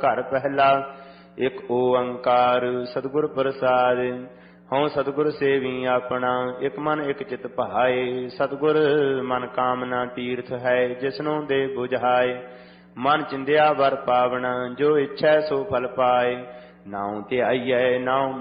ਘਰ ਪਹਿਲਾ। ਇਕ ਓੰਕਾਰ ਸਤਿਗੁਰ ਪ੍ਰਸਾਦਿ। ਹਉ ਸਤਿਗੁਰ ਸੇਵੀ ਆਪਣਾ, ਇਕ ਮਨ ਇਕ ਚਿਤ ਭਾਏ। ਸਤਿਗੁਰ ਮਨ ਕਾਮਨਾ ਤੀਰਥ ਹੈ, ਜਿਸਨੂੰ ਦੇ ਬੁਝਾਏ। ਮਨ ਚਿੰਦਿਆ ਵਰ ਪਾਵਣਾ, ਜੋ ਇੱਛੈ ਸੋ ਫਲ ਪਾਏ। ਨਾਉ ਧਿਆਈਐ ਨਾਉ